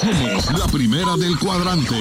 Somos la primera del cuadrante.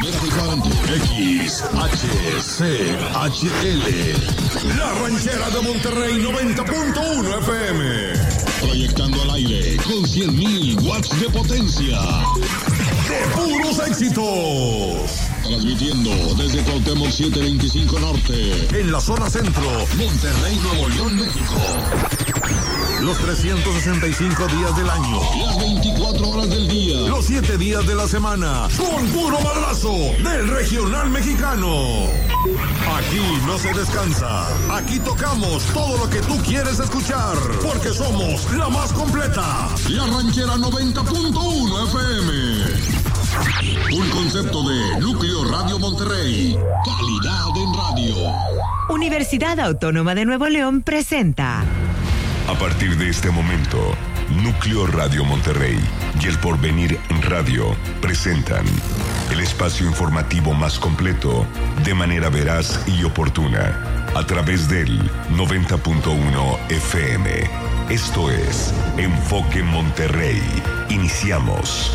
XHCHL. La Ranchera de Monterrey 90.1 FM. Proyectando al aire con 100,000 watts de potencia. ¡De puros éxitos! Transmitiendo desde Cuauhtémoc 725 Norte. En la zona centro. Monterrey, Nuevo León, México. Los 365 días del año. Las 24 horas del día. Los 7 días de la semana. Con puro madrazo del regional mexicano. Aquí no se descansa. Aquí tocamos todo lo que tú quieres escuchar. Porque somos la más completa. La Ranchera 90.1 FM. Un concepto de Núcleo Radio Monterrey. Calidad en radio. Universidad Autónoma de Nuevo León presenta. A partir de este momento, Núcleo Radio Monterrey y El Porvenir Radio presentan el espacio informativo más completo de manera veraz y oportuna a través del 90.1 FM. Esto es Enfoque Monterrey. Iniciamos.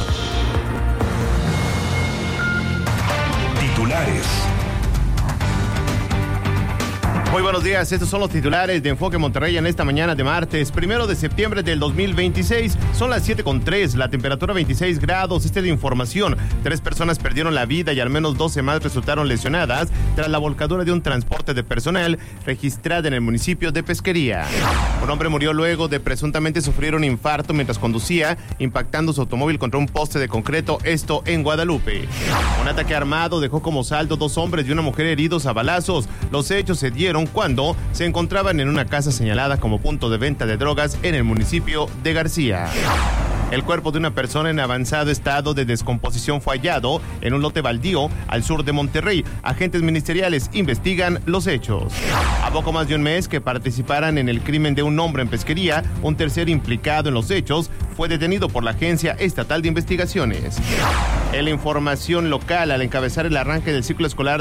Titulares. Muy buenos días, estos son los titulares de Enfoque Monterrey en esta mañana de martes, 1 de septiembre del 2026. Son las 7:03, la temperatura 26 grados. Esta es la información. 3 personas perdieron la vida y al menos 12 más resultaron lesionadas tras la volcadura de un transporte de personal registrada en el municipio de Pesquería. Un hombre murió luego de presuntamente sufrir un infarto mientras conducía, impactando su automóvil contra un poste de concreto, esto en Guadalupe. Un ataque armado dejó como saldo 2 hombres y una mujer heridos a balazos. Los hechos se dieron cuando se encontraban en una casa señalada como punto de venta de drogas en el municipio de García. El cuerpo de una persona en avanzado estado de descomposición fue hallado en un lote baldío al sur de Monterrey. Agentes ministeriales investigan los hechos. A poco más de un mes que participaran en el crimen de un hombre en Pesquería, un tercer implicado en los hechos fue detenido por la Agencia Estatal de Investigaciones. En la información local, al encabezar el arranque del ciclo escolar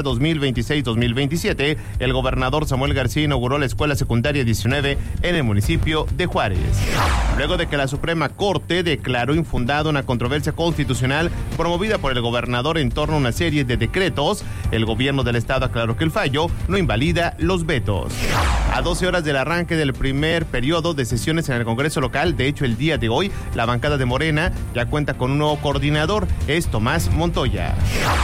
2026-2027, el gobernador Samuel García inauguró la escuela secundaria 19 en el municipio de Juárez. Luego de que la Suprema Corte declaró infundada una controversia constitucional promovida por el gobernador en torno a una serie de decretos, el gobierno del estado aclaró que el fallo no invalida los vetos. A 12 horas del arranque del primer periodo de sesiones en el Congreso local, de hecho el día de hoy, la bancada de Morena ya cuenta con un nuevo coordinador, es Tomás Montoya.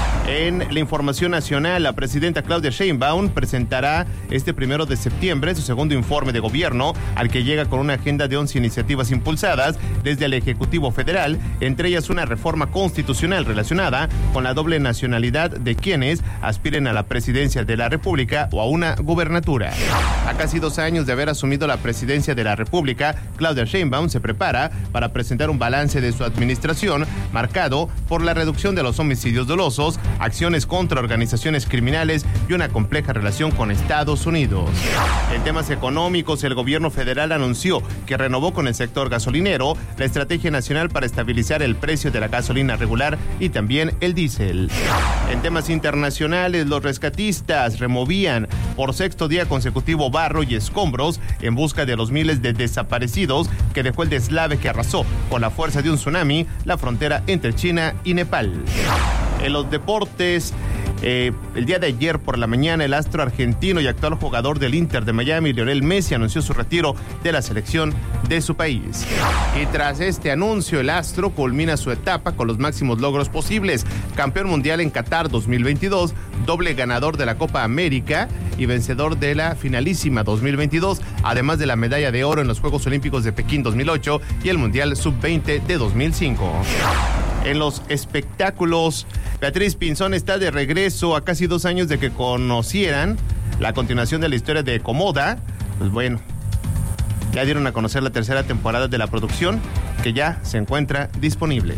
En la información nacional, la presidenta Claudia Sheinbaum presentará este 1 de septiembre su segundo informe de gobierno, al que llega con una agenda de 11 iniciativas impulsadas desde el Ejecutivo Federal, entre ellas una reforma constitucional relacionada con la doble nacionalidad de quienes aspiren a la presidencia de la República o a una gubernatura. A casi 2 años de haber asumido la presidencia de la República, Claudia Sheinbaum se prepara para presentar un balance de su administración marcado por la reducción de los homicidios dolosos, acciones contra organizaciones criminales y una compleja relación con Estados Unidos. En temas económicos, el gobierno federal anunció que renovó con el sector gasolinero la Estrategia Nacional para estabilizar el precio de la gasolina regular y también el diésel. En temas internacionales, los rescatistas removían por 6º día consecutivo barro y escombros en busca de los miles de desaparecidos que dejó el deslave que arrasó con la fuerza de un tsunami la frontera entre China y Nepal. En los deportes, el día de ayer por la mañana, el astro argentino y actual jugador del Inter de Miami, Lionel Messi, anunció su retiro de la selección de su país. Y tras este anuncio, el astro culmina su etapa con los máximos logros posibles: campeón mundial en Qatar 2022, doble ganador de la Copa América y vencedor de la finalísima 2022, además de la medalla de oro en los Juegos Olímpicos de Pekín 2008 y el Mundial Sub-20 de 2005. En los espectáculos, Beatriz Pinzón está de regreso a casi 2 años de que conocieran la continuación de la historia de Comoda. Pues bueno, ya dieron a conocer la 3ª temporada de la producción, que ya se encuentra disponible.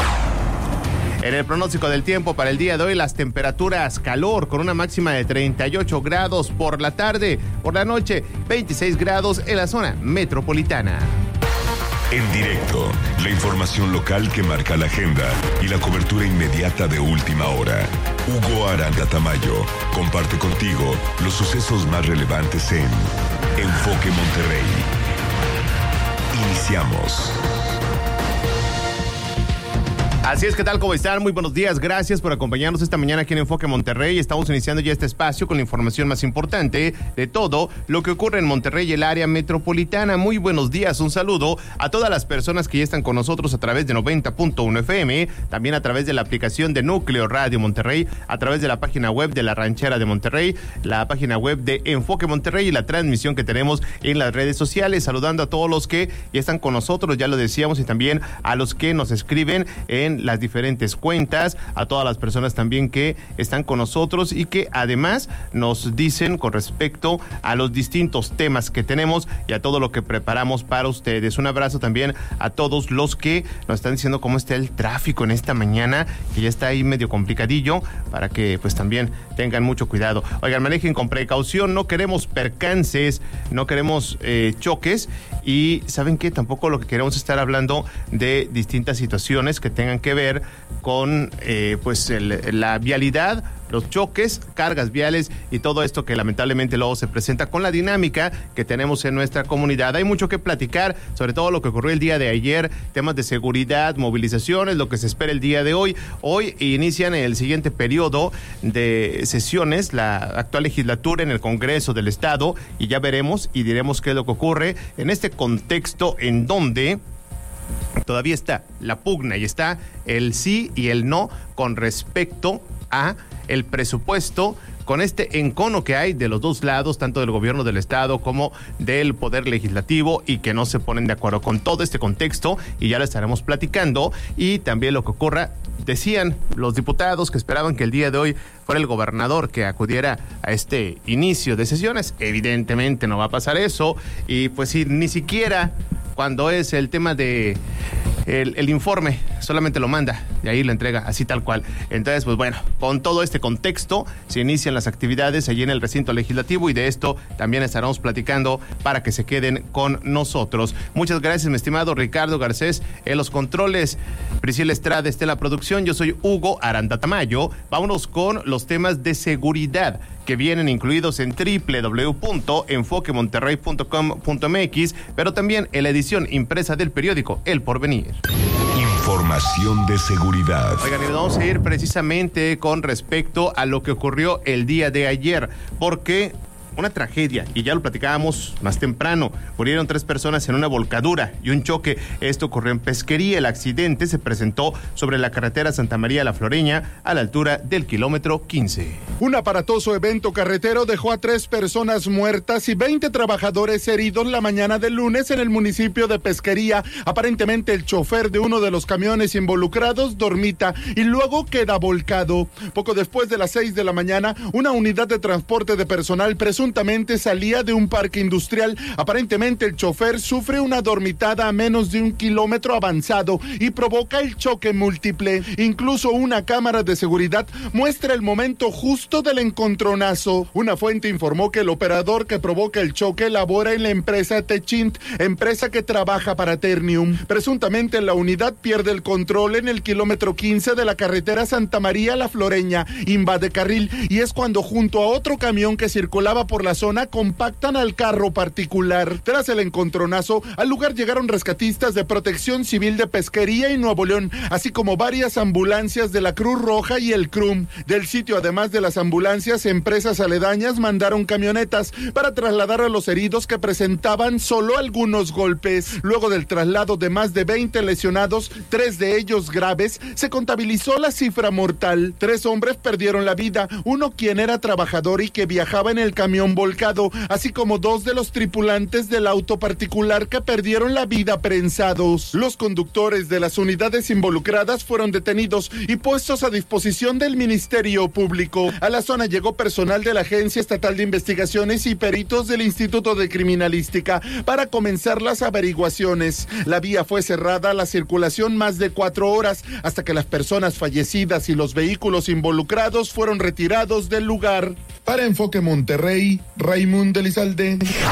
En el pronóstico del tiempo para el día de hoy, las temperaturas: calor con una máxima de 38 grados por la tarde, por la noche 26 grados en la zona metropolitana. En directo, la información local que marca la agenda y la cobertura inmediata de última hora. Hugo Aranda Tamayo comparte contigo los sucesos más relevantes en Enfoque Monterrey. Iniciamos. Así es, ¿qué tal? ¿Cómo están? Muy buenos días. Gracias por acompañarnos esta mañana aquí en Enfoque Monterrey. Estamos iniciando ya este espacio con la información más importante de todo lo que ocurre en Monterrey y el área metropolitana. Muy buenos días. Un saludo a todas las personas que ya están con nosotros a través de 90.1 FM, también a través de la aplicación de Núcleo Radio Monterrey, a través de la página web de La Ranchera de Monterrey, la página web de Enfoque Monterrey y la transmisión que tenemos en las redes sociales. Saludando a todos los que ya están con nosotros, ya lo decíamos, y también a los que nos escriben en las diferentes cuentas, a todas las personas también que están con nosotros y que además nos dicen con respecto a los distintos temas que tenemos y a todo lo que preparamos para ustedes. Un abrazo también a todos los que nos están diciendo cómo está el tráfico en esta mañana, que ya está ahí medio complicadillo, para que pues también tengan mucho cuidado. Oigan, manejen con precaución, no queremos percances, no queremos choques, y ¿saben qué? Tampoco lo que queremos es estar hablando de distintas situaciones que tengan que ver con la vialidad, los choques, cargas viales y todo esto que lamentablemente luego se presenta con la dinámica que tenemos en nuestra comunidad. Hay mucho que platicar, sobre todo lo que ocurrió el día de ayer, temas de seguridad, movilizaciones, lo que se espera el día de hoy. Hoy inician el siguiente periodo de sesiones, la actual legislatura en el Congreso del Estado, y ya veremos y diremos qué es lo que ocurre en este contexto en donde todavía está la pugna y está el sí y el no con respecto a el presupuesto, con este encono que hay de los dos lados, tanto del gobierno del estado como del poder legislativo, y que no se ponen de acuerdo con todo este contexto, y ya lo estaremos platicando. Y también lo que ocurra, decían los diputados que esperaban que el día de hoy fuera el gobernador que acudiera a este inicio de sesiones. Evidentemente no va a pasar eso, y pues si ni siquiera cuando es el tema de el informe, solamente lo manda y ahí lo entrega así tal cual. Entonces, pues bueno, con todo este contexto se inician las actividades allí en el recinto legislativo, y de esto también estaremos platicando para que se queden con nosotros. Muchas gracias, mi estimado Ricardo Garcés en los controles, Priscila Estrada está en la producción, yo soy Hugo Aranda Tamayo. Vámonos con los temas de seguridad que vienen incluidos en www.enfoquemonterrey.com.mx, pero también en la edición impresa del periódico El Porvenir. Información de seguridad. Oigan, y vamos a ir precisamente con respecto a lo que ocurrió el día de ayer, porque una tragedia, y ya lo platicábamos más temprano. Murieron 3 personas en una volcadura y un choque. Esto ocurrió en Pesquería. El accidente se presentó sobre la carretera Santa María La Floreña, a la altura del kilómetro 15. Un aparatoso evento carretero dejó a 3 personas muertas y 20 trabajadores heridos la mañana del lunes en el municipio de Pesquería. Aparentemente el chofer de uno de los camiones involucrados dormita y luego queda volcado. Poco después de las 6 de la mañana, una unidad de transporte de personal presuntamente salía de un parque industrial. Aparentemente el chofer sufre una dormitada a menos de 1 kilómetro avanzado y provoca el choque múltiple. Incluso una cámara de seguridad muestra el momento justo del encontronazo. Una fuente informó que el operador que provoca el choque labora en la empresa Techint, empresa que trabaja para Ternium. Presuntamente la unidad pierde el control en el kilómetro 15 de la carretera Santa María La Floreña, invade carril, y es cuando junto a otro camión que circulaba por la zona compactan al carro particular. Tras el encontronazo, al lugar llegaron rescatistas de Protección Civil de Pesquería y Nuevo León, así como varias ambulancias de la Cruz Roja y el CRUM. Del sitio, además de las ambulancias, empresas aledañas mandaron camionetas para trasladar a los heridos que presentaban solo algunos golpes. Luego del traslado de más de 20 lesionados, 3 de ellos graves, se contabilizó la cifra mortal. 3 hombres perdieron la vida, uno quien era trabajador y que viajaba en el camión volcado, así como 2 de los tripulantes del auto particular que perdieron la vida prensados. Los conductores de las unidades involucradas fueron detenidos y puestos a disposición del Ministerio Público. A la zona llegó personal de la Agencia Estatal de Investigaciones y peritos del Instituto de Criminalística para comenzar las averiguaciones. La vía fue cerrada a la circulación más de 4 horas hasta que las personas fallecidas y los vehículos involucrados fueron retirados del lugar. Para Enfoque Monterrey, Raimundo Elizalde.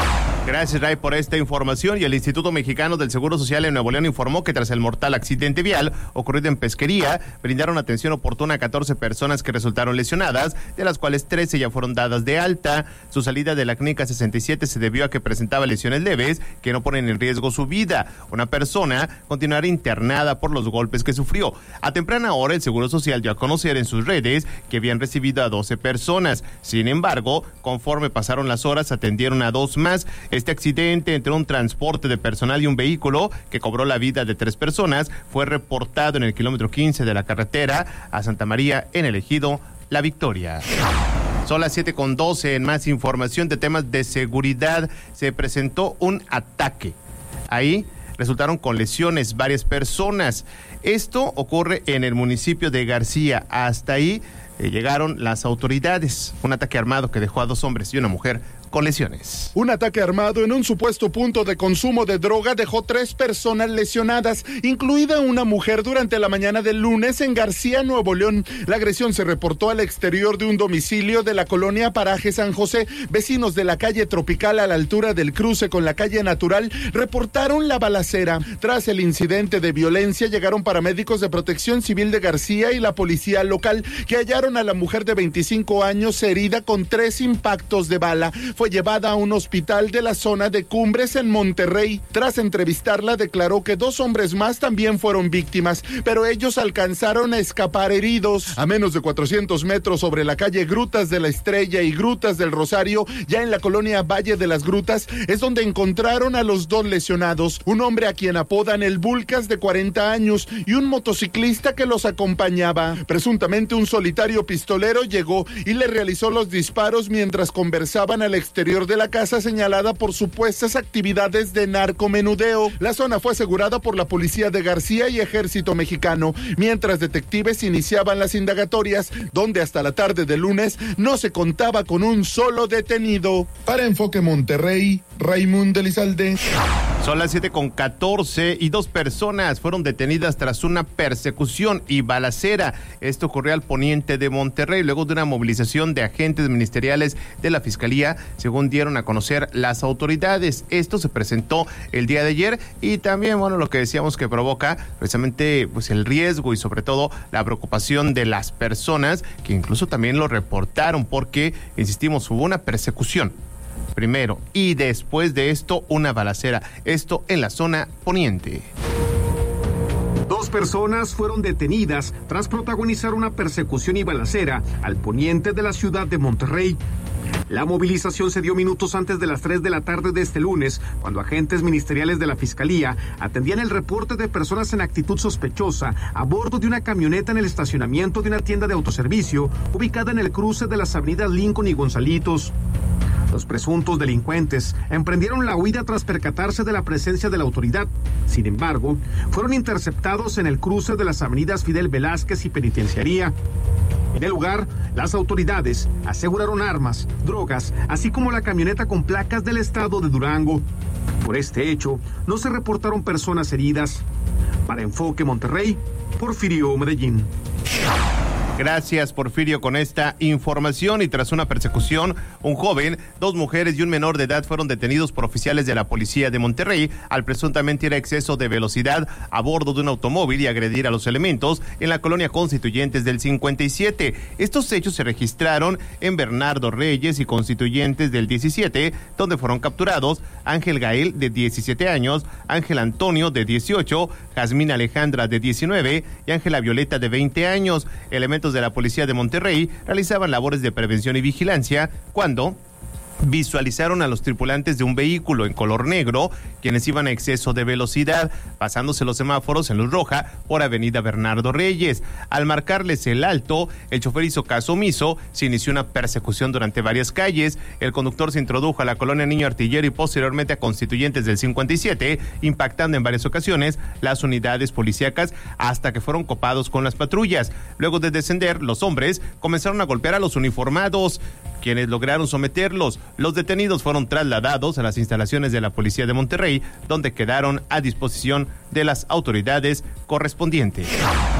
Gracias, Ray, por esta información. Y el Instituto Mexicano del Seguro Social en Nuevo León informó que tras el mortal accidente vial ocurrido en Pesquería, brindaron atención oportuna a 14 personas que resultaron lesionadas, de las cuales 13 ya fueron dadas de alta. Su salida de la clínica 67 se debió a que presentaba lesiones leves que no ponen en riesgo su vida. Una persona continuará internada por los golpes que sufrió. A temprana hora, el Seguro Social dio a conocer en sus redes que habían recibido a 12 personas. Sin embargo, conforme pasaron las horas, atendieron a 2 más. Este accidente entre un transporte de personal y un vehículo que cobró la vida de 3 personas fue reportado en el kilómetro 15 de la carretera a Santa María en el ejido La Victoria. Son las 7:12. En más información de temas de seguridad, se presentó un ataque. Ahí resultaron con lesiones varias personas. Esto ocurre en el municipio de García. Hasta ahí llegaron las autoridades. Un ataque armado que dejó a 2 hombres y una mujer con lesiones. Un ataque armado en un supuesto punto de consumo de droga dejó 3 personas lesionadas, incluida una mujer, durante la mañana del lunes en García, Nuevo León. La agresión se reportó al exterior de un domicilio de la colonia Paraje San José. Vecinos de la calle Tropical, a la altura del cruce con la calle Natural, reportaron la balacera. Tras el incidente de violencia, llegaron paramédicos de Protección Civil de García y la policía local, que hallaron a la mujer de 25 años herida con 3 impactos de bala. Fue llevada a un hospital de la zona de Cumbres en Monterrey. Tras entrevistarla, declaró que 2 hombres más también fueron víctimas, pero ellos alcanzaron a escapar heridos. A menos de 400 metros sobre la calle Grutas de la Estrella y Grutas del Rosario, ya en la colonia Valle de las Grutas, es donde encontraron a los 2 lesionados, un hombre a quien apodan el Bulcas, de 40 años, y un motociclista que los acompañaba. Presuntamente un solitario pistolero llegó y le realizó los disparos mientras conversaban al exterior de la casa señalada por supuestas actividades de narcomenudeo. La zona fue asegurada por la policía de García y Ejército Mexicano, mientras detectives iniciaban las indagatorias, donde hasta la tarde del lunes no se contaba con un solo detenido. Para Enfoque Monterrey, Raimundo Elizalde. Son las 7:14 y 2 personas fueron detenidas tras una persecución y balacera. Esto ocurrió al poniente de Monterrey luego de una movilización de agentes ministeriales de la Fiscalía, según dieron a conocer las autoridades. Esto se presentó el día de ayer y también, lo que decíamos que provoca precisamente pues el riesgo y sobre todo la preocupación de las personas, que incluso también lo reportaron porque, insistimos, hubo una persecución primero y después de esto una balacera, esto en la zona poniente. 2 personas fueron detenidas tras protagonizar una persecución y balacera al poniente de la ciudad de Monterrey. La movilización se dio minutos antes de las 3 de la tarde de este lunes, cuando agentes ministeriales de la Fiscalía atendían el reporte de personas en actitud sospechosa a bordo de una camioneta en el estacionamiento de una tienda de autoservicio ubicada en el cruce de las avenidas Lincoln y Gonzalitos. Los presuntos delincuentes emprendieron la huida tras percatarse de la presencia de la autoridad. Sin embargo, fueron interceptados en el cruce de las avenidas Fidel Velázquez y Penitenciaría. En el lugar, las autoridades aseguraron armas, drogas, así como la camioneta con placas del estado de Durango. Por este hecho, no se reportaron personas heridas. Para Enfoque Monterrey, Porfirio Medellín. Gracias, Porfirio, con esta información. Y tras una persecución, un joven, 2 mujeres y un menor de edad fueron detenidos por oficiales de la policía de Monterrey al presuntamente ir a exceso de velocidad a bordo de un automóvil y agredir a los elementos en la colonia Constituyentes del 57. Estos hechos se registraron en Bernardo Reyes y Constituyentes del 17, donde fueron capturados Ángel Gael, de 17 años, Ángel Antonio, de 18, Jazmín Alejandra, de 19 y Ángela Violeta, de 20 años. Elementos de la policía de Monterrey realizaban labores de prevención y vigilancia cuando visualizaron a los tripulantes de un vehículo en color negro, quienes iban a exceso de velocidad, pasándose los semáforos en luz roja por avenida Bernardo Reyes. Al marcarles el alto, el chofer hizo caso omiso, se inició una persecución durante varias calles, el conductor se introdujo a la colonia Niño Artillero y posteriormente a Constituyentes del 57, impactando en varias ocasiones las unidades policíacas hasta que fueron copados con las patrullas. Luego de descender, los hombres comenzaron a golpear a los uniformados, quienes lograron someterlos. Los detenidos fueron trasladados a las instalaciones de la Policía de Monterrey, donde quedaron a disposición de las autoridades correspondientes.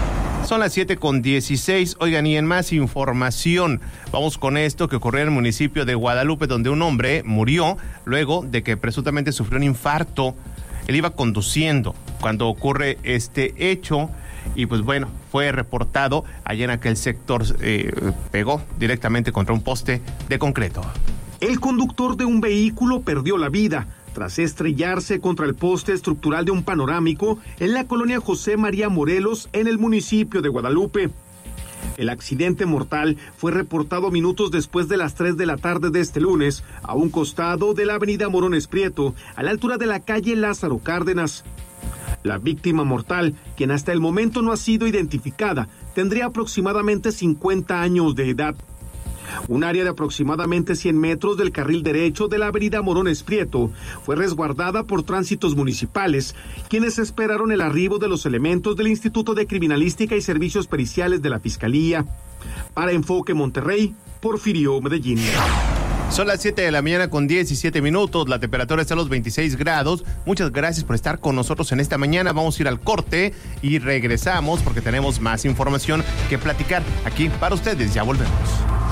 Son las 7:16. Oigan, y en más información, vamos con esto que ocurrió en el municipio de Guadalupe, donde un hombre murió luego de que presuntamente sufrió un infarto. Él iba conduciendo cuando ocurre este hecho y pues bueno, fue reportado allá en aquel sector, pegó directamente contra un poste de concreto. El conductor de un vehículo perdió la vida tras estrellarse contra el poste estructural de un panorámico en la colonia José María Morelos, en el municipio de Guadalupe. El accidente mortal fue reportado minutos después de las 3 de la tarde de este lunes, a un costado de la avenida Morones Prieto, a la altura de la calle Lázaro Cárdenas. La víctima mortal, quien hasta el momento no ha sido identificada, tendría aproximadamente 50 años de edad. Un área de aproximadamente 100 metros del carril derecho de la avenida Morones Prieto fue resguardada por tránsitos municipales, quienes esperaron el arribo de los elementos del Instituto de Criminalística y Servicios Periciales de la Fiscalía. Para Enfoque Monterrey, Porfirio Medellín. Son las 7 de la mañana con 17 minutos, la temperatura está a los 26 grados. Muchas gracias por estar con nosotros en esta mañana. Vamos a ir al corte y regresamos porque tenemos más información que platicar aquí para ustedes. Ya volvemos.